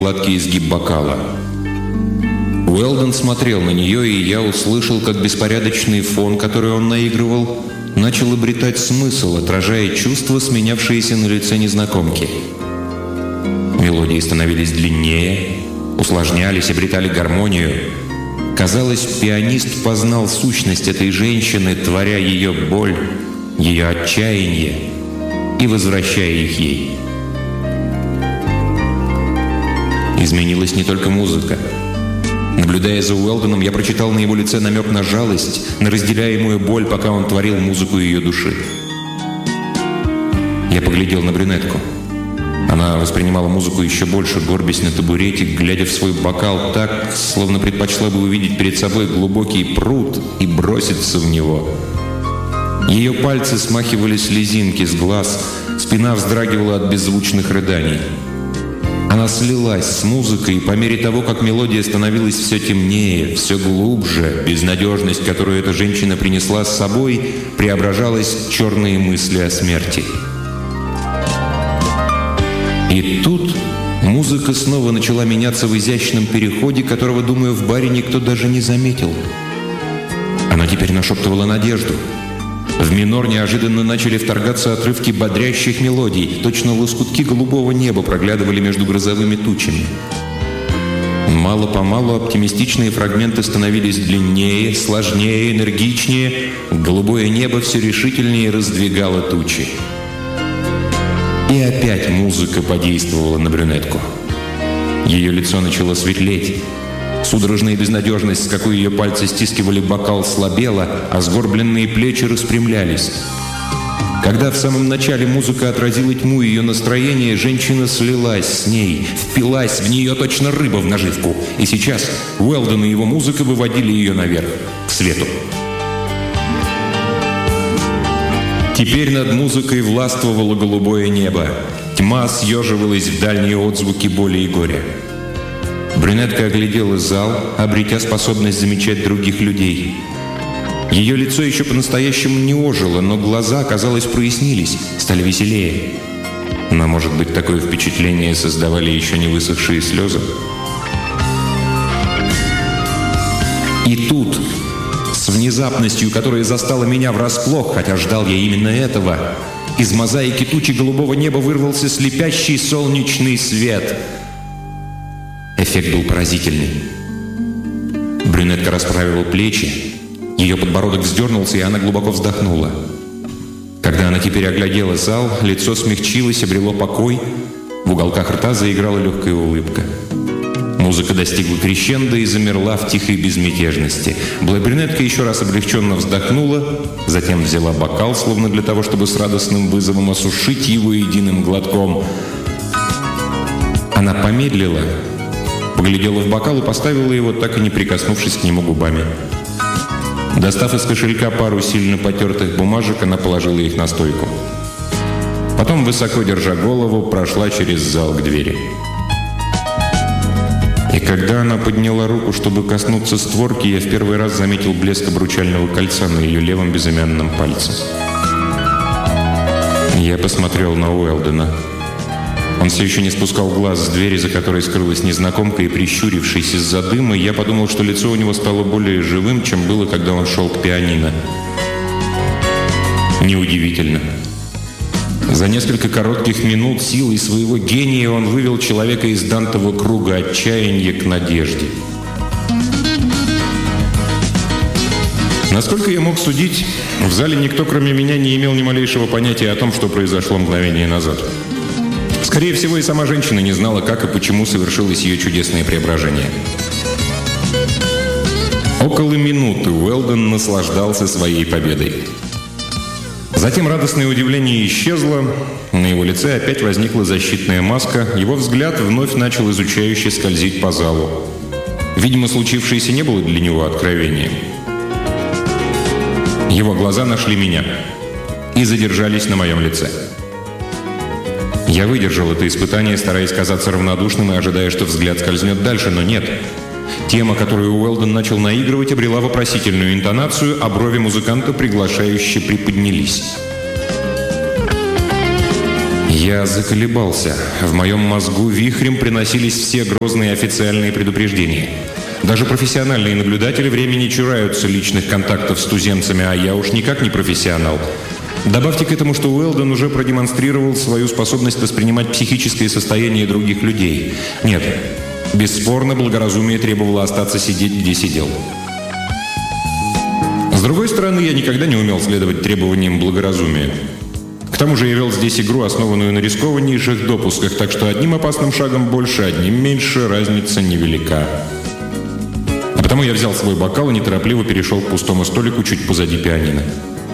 гладкий изгиб бокала. Уэлдон смотрел на нее, и я услышал, как беспорядочный фон, который он наигрывал, начал обретать смысл, отражая чувства, сменявшиеся на лице незнакомки. Мелодии становились длиннее, усложнялись, обретали гармонию. Казалось, пианист познал сущность этой женщины, творя ее боль, ее отчаяние и возвращая их ей. Изменилась не только музыка. Наблюдая за Уэлдоном, я прочитал на его лице намек на жалость, на разделяемую боль, пока он творил музыку ее души. Я поглядел на брюнетку. Она воспринимала музыку еще больше, горбясь на табурете, глядя в свой бокал так, словно предпочла бы увидеть перед собой глубокий пруд и броситься в него. Ее пальцы смахивали слезинки с глаз, спина вздрагивала от беззвучных рыданий. Она слилась с музыкой, и по мере того, как мелодия становилась все темнее, все глубже, безнадежность, которую эта женщина принесла с собой, преображалась в черные мысли о смерти. И тут музыка снова начала меняться в изящном переходе, которого, думаю, в баре никто даже не заметил. Она теперь нашептывала надежду. В минор неожиданно начали вторгаться отрывки бодрящих мелодий. Точно лоскутки голубого неба проглядывали между грозовыми тучами. Мало-помалу оптимистичные фрагменты становились длиннее, сложнее, энергичнее. Голубое небо все решительнее раздвигало тучи. И опять музыка подействовала на брюнетку. Ее лицо начало светлеть. Судорожная безнадежность, с какой ее пальцы стискивали бокал, слабела, а сгорбленные плечи распрямлялись. Когда в самом начале музыка отразила тьму ее настроения, женщина слилась с ней, впилась в нее точно рыба в наживку. И сейчас Уэлдон и его музыка выводили ее наверх, к свету. Теперь над музыкой властвовало голубое небо. Тьма съеживалась в дальние отзвуки боли и горя. Брюнетка оглядела зал, обретя способность замечать других людей. Ее лицо еще по-настоящему не ожило, но глаза, казалось, прояснились, стали веселее. Но, может быть, такое впечатление создавали еще не высохшие слезы? И тут, с внезапностью, которая застала меня врасплох, хотя ждал я именно этого, из мозаики тучи голубого неба вырвался слепящий солнечный свет. Эффект был поразительный. Брюнетка расправила плечи, ее подбородок вздернулся, и она глубоко вздохнула. Когда она теперь оглядела зал, лицо смягчилось, обрело покой, в уголках рта заиграла легкая улыбка. Музыка достигла крещендо и замерла в тихой безмятежности. Брюнетка еще раз облегченно вздохнула, затем взяла бокал, словно для того, чтобы с радостным вызовом осушить его единым глотком. Она помедлила, поглядела в бокал и поставила его, так и не прикоснувшись к нему губами. Достав из кошелька пару сильно потертых бумажек, она положила их на стойку. Потом, высоко держа голову, прошла через зал к двери. И когда она подняла руку, чтобы коснуться створки, я в первый раз заметил блеск обручального кольца на ее левом безымянном пальце. Я посмотрел на Уэлдона. Он все еще не спускал глаз с двери, за которой скрылась незнакомка, и, прищурившись из-за дыма, я подумал, что лицо у него стало более живым, чем было, когда он шел к пианино. Неудивительно. За несколько коротких минут силой своего гения он вывел человека из Дантова круга отчаяния к надежде. Насколько я мог судить, в зале никто, кроме меня, не имел ни малейшего понятия о том, что произошло мгновение назад. Скорее всего, и сама женщина не знала, как и почему совершилось ее чудесное преображение. Около минуты Уэлдон наслаждался своей победой. Затем радостное удивление исчезло, на его лице опять возникла защитная маска, его взгляд вновь начал изучающе скользить по залу. Видимо, случившееся не было для него откровением. Его глаза нашли меня и задержались на моем лице. Я выдержал это испытание, стараясь казаться равнодушным и ожидая, что взгляд скользнет дальше, но нет. Тема, которую Уэлдон начал наигрывать, обрела вопросительную интонацию, а брови музыканта приглашающе приподнялись. Я заколебался. В моем мозгу вихрем приносились все грозные официальные предупреждения. Даже профессиональные наблюдатели времени чураются личных контактов с туземцами, а я уж никак не профессионал. Добавьте к этому, что Уэлдон уже продемонстрировал свою способность воспринимать психическое состояние других людей. Нет, бесспорно, благоразумие требовало остаться сидеть, где сидел. С другой стороны, я никогда не умел следовать требованиям благоразумия. К тому же я вел здесь игру, основанную на рискованнейших допусках, так что одним опасным шагом больше, одним меньше, разница невелика. А потому я взял свой бокал и неторопливо перешел к пустому столику чуть позади пианино.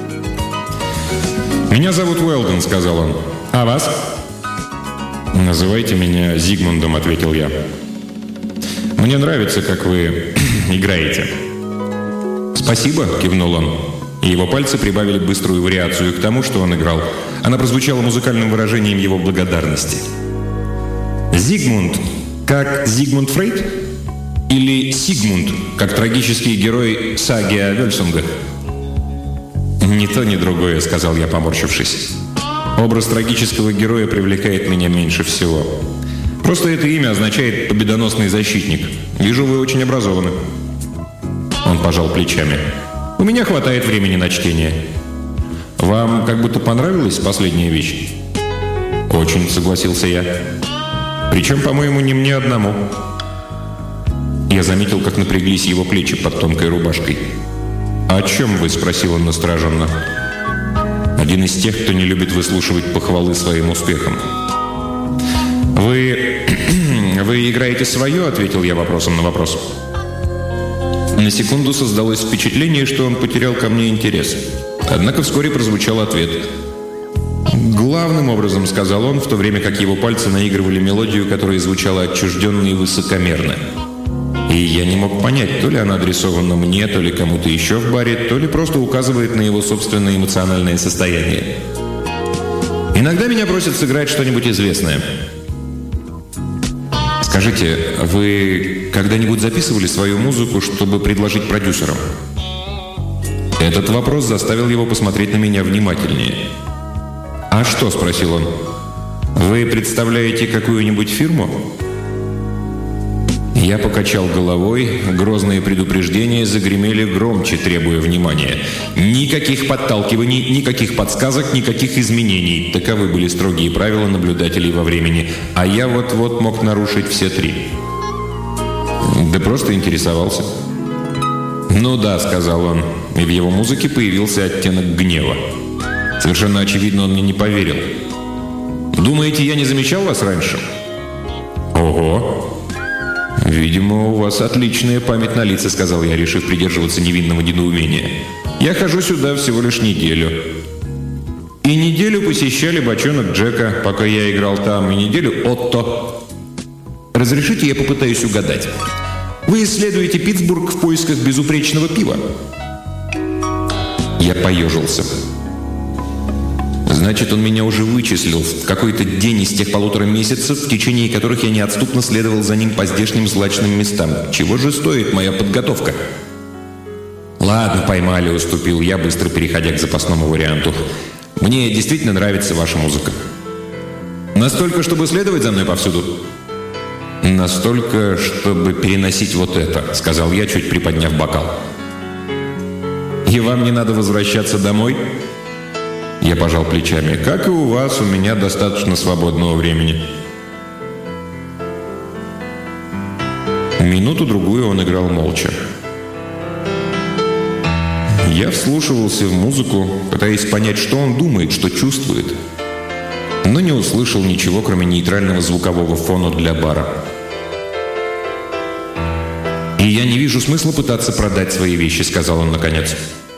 «Меня зовут Уэлдон», — сказал он. «А вас?» «Называйте меня Зигмундом», — ответил я. «Мне нравится, как вы играете». «Спасибо», — кивнул он. И его пальцы прибавили быструю вариацию к тому, что он играл. Она прозвучала музыкальным выражением его благодарности. «Зигмунд, как Зигмунд Фрейд? Или Сигмунд, как трагический герой саги о Вельсунгах?» «Ни то, ни другое», — сказал я, поморщившись. «Образ трагического героя привлекает меня меньше всего. Просто это имя означает «победоносный защитник». Вижу, вы очень образованы». Он пожал плечами. «У меня хватает времени на чтение». «Вам как будто понравилась последняя вещь?» «Очень», — согласился я. «Причем, по-моему, не мне одному». Я заметил, как напряглись его плечи под тонкой рубашкой. «О чем вы?» — спросил он настороженно. Один из тех, кто не любит выслушивать похвалы своим успехом. «Вы играете свое?» — ответил я вопросом на вопрос. На секунду создалось впечатление, что он потерял ко мне интерес. Однако вскоре прозвучал ответ. «Главным образом», — сказал он, в то время как его пальцы наигрывали мелодию, которая звучала отчужденно и высокомерно. И я не мог понять, то ли она адресована мне, то ли кому-то еще в баре, то ли просто указывает на его собственное эмоциональное состояние. «Иногда меня просят сыграть что-нибудь известное». «Скажите, вы когда-нибудь записывали свою музыку, чтобы предложить продюсерам?» Этот вопрос заставил его посмотреть на меня внимательнее. «А что?» – спросил он. «Вы представляете какую-нибудь фирму?» Я покачал головой, грозные предупреждения загремели громче, требуя внимания. Никаких подталкиваний, никаких подсказок, никаких изменений. Таковы были строгие правила наблюдателей во времени. А я вот-вот мог нарушить все три. Да просто интересовался. «Ну да», — сказал он, и в его музыке появился оттенок гнева. Совершенно очевидно, он мне не поверил. «Думаете, я не замечал вас раньше?» «Ого! «Видимо, у вас отличная память на лица», — сказал я, решив придерживаться невинного недоумения. «Я хожу сюда всего лишь неделю». «И неделю посещали бочонок Джека, пока я играл там, и неделю Отто». «Разрешите, я попытаюсь угадать. Вы исследуете Питтсбург в поисках безупречного пива?» Я поежился. Значит, он меня уже вычислил в какой-то день из тех 1,5 месяцев, в течение которых я неотступно следовал за ним по здешним злачным местам. Чего же стоит моя подготовка? «Ладно, поймали», — уступил я, быстро переходя к запасному варианту. «Мне действительно нравится ваша музыка». «Настолько, чтобы следовать за мной повсюду?» «Настолько, чтобы переносить вот это», — сказал я, чуть приподняв бокал. «И вам не надо возвращаться домой?» Я пожал плечами. «Как и у вас, у меня достаточно свободного времени». Минуту-другую он играл молча. Я вслушивался в музыку, пытаясь понять, что он думает, что чувствует, но не услышал ничего, кроме нейтрального звукового фона для бара. «И я не вижу смысла пытаться продать свои вещи», — сказал он наконец.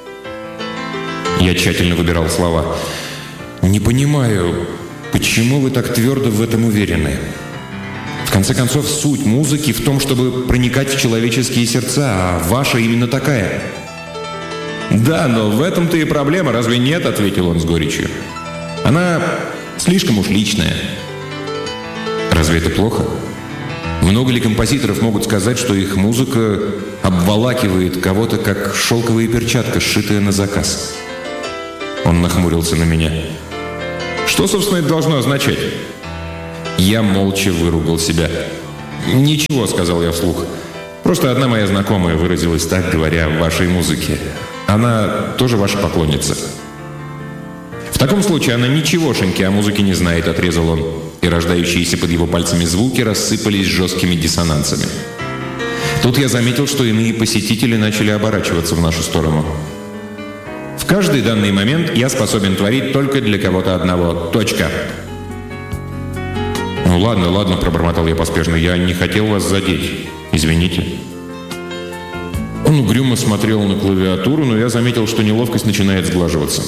Я тщательно выбирал слова. «Не понимаю, почему вы так твердо в этом уверены? В конце концов, суть музыки в том, чтобы проникать в человеческие сердца, а ваша именно такая». «Да, но в этом-то и проблема, разве нет?» — ответил он с горечью. «Она слишком уж личная». «Разве это плохо? Много ли композиторов могут сказать, что их музыка обволакивает кого-то, как шелковая перчатка, сшитая на заказ?» Он нахмурился на меня. Что, собственно, это должно означать? Я молча выругал себя. «Ничего», — сказал я вслух. «Просто одна моя знакомая выразилась так, говоря о вашей музыке. Она тоже ваша поклонница». «В таком случае она ничегошеньки о музыке не знает», — отрезал он. И рождающиеся под его пальцами звуки рассыпались жесткими диссонансами. Тут я заметил, что иные посетители начали оборачиваться в нашу сторону. В каждый данный момент я способен творить только для кого-то одного. Точка. «Ну ладно», — пробормотал я поспешно. «Я не хотел вас задеть. Извините». Он угрюмо смотрел на клавиатуру, но я заметил, что неловкость начинает сглаживаться.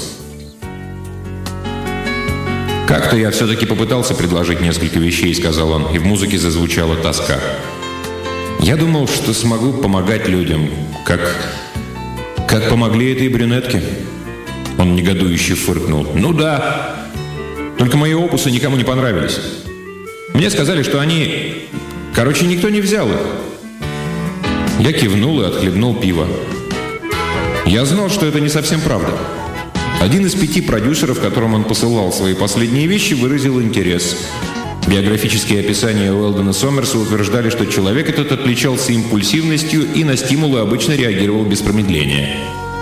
«Как-то я все-таки попытался предложить несколько вещей», — сказал он, и в музыке зазвучала тоска. «Я думал, что смогу помогать людям, как помогли этой брюнетке». Он негодующе фыркнул. «Ну да, только мои опусы никому не понравились. Мне сказали, что они... Короче, никто не взял их». Я кивнул и отхлебнул пиво. Я знал, что это не совсем правда. Один из 5 продюсеров, которым он посылал свои последние вещи, выразил интерес. Биографические описания Уэлдона Сомерса утверждали, что человек этот отличался импульсивностью и на стимулы обычно реагировал без промедления.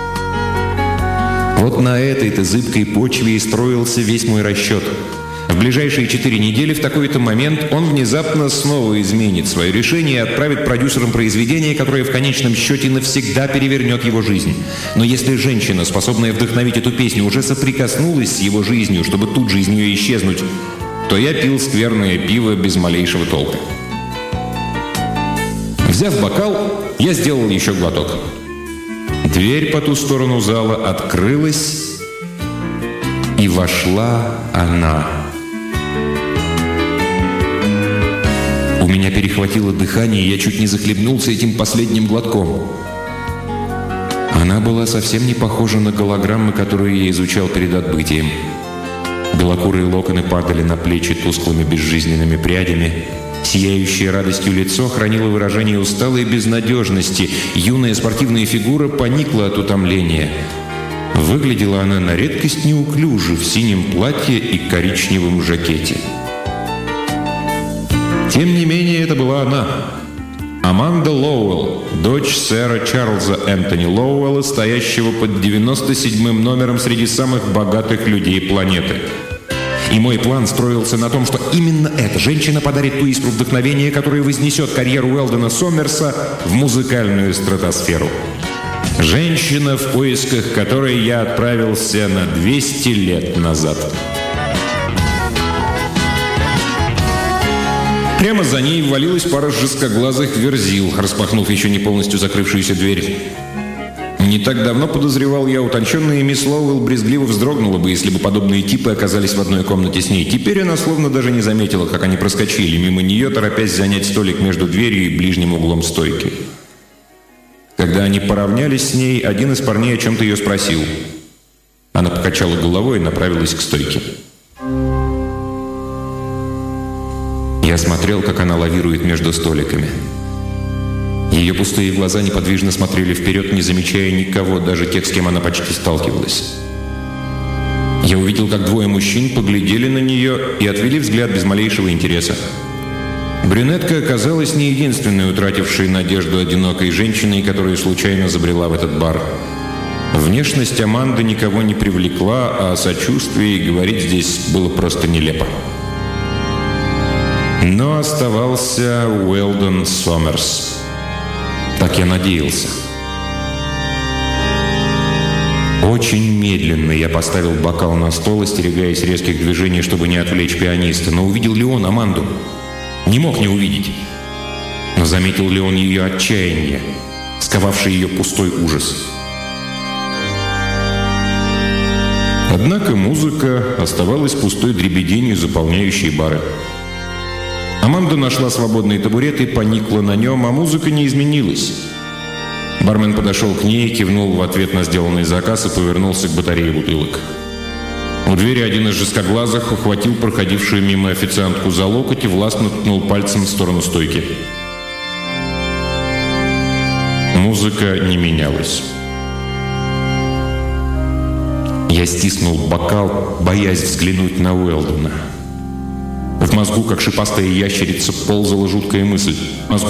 Вот на этой-то зыбкой почве и строился весь мой расчет. В ближайшие 4 недели в такой-то момент он внезапно снова изменит свое решение и отправит продюсерам произведение, которое в конечном счете навсегда перевернет его жизнь. Но если женщина, способная вдохновить эту песню, уже соприкоснулась с его жизнью, чтобы тут же из нее исчезнуть, то я пил скверное пиво без малейшего толка. Взяв бокал, я сделал еще глоток. Дверь по ту сторону зала открылась, и вошла она. У меня перехватило дыхание, и я чуть не захлебнулся этим последним глотком. Она была совсем не похожа на голограммы, которые я изучал перед отбытием. Белокурые локоны падали на плечи тусклыми безжизненными прядями. Сияющее радостью лицо хранило выражение усталой безнадежности. Юная спортивная фигура поникла от утомления. Выглядела она на редкость неуклюже в синем платье и коричневом жакете. Тем не менее, это была она. Аманда Лоуэлл, дочь сэра Чарльза Энтони Лоуэлла, стоящего под 97-м номером среди самых богатых людей планеты. И мой план строился на том, что именно эта женщина подарит ту искру вдохновения, которая вознесет карьеру Уэлдона Сомерса в музыкальную стратосферу. Женщина, в поисках которой я отправился на 200 лет назад. Прямо за ней ввалилась пара жесткоглазых верзил, распахнув еще не полностью закрывшуюся дверь. Не так давно, подозревал я, утонченная мисс Лоуэлл брезгливо вздрогнула бы, если бы подобные типы оказались в одной комнате с ней. Теперь она словно даже не заметила, как они проскочили мимо нее, торопясь занять столик между дверью и ближним углом стойки. Когда они поравнялись с ней, один из парней о чем-то ее спросил. Она покачала головой и направилась к стойке. Я смотрел, как она лавирует между столиками. Ее пустые глаза неподвижно смотрели вперед, не замечая никого, даже тех, с кем она почти сталкивалась. Я увидел, как 2 мужчин поглядели на нее и отвели взгляд без малейшего интереса. Брюнетка оказалась не единственной утратившей надежду одинокой женщиной, которая случайно забрела в этот бар. Внешность Аманды никого не привлекла, а о сочувствии говорить здесь было просто нелепо. Но оставался Уэлдон Сомерс. Так я надеялся. Очень медленно я поставил бокал на стол, остерегаясь резких движений, чтобы не отвлечь пианиста. Но увидел ли он Аманду? Не мог не увидеть. Но заметил ли он ее отчаяние, сковавший ее пустой ужас? Однако музыка оставалась пустой дребеденью, заполняющей бары. Аманда нашла свободный табурет и поникла на нем, а музыка не изменилась. Бармен подошел к ней, кивнул в ответ на сделанный заказ и повернулся к батарее бутылок. У двери один из жесткоглазых ухватил проходившую мимо официантку за локоть и властно ткнул пальцем в сторону стойки. Музыка не менялась. Я стиснул бокал, боясь взглянуть на Уэлдона. В мозгу, как шипастая ящерица, ползала жуткая мысль.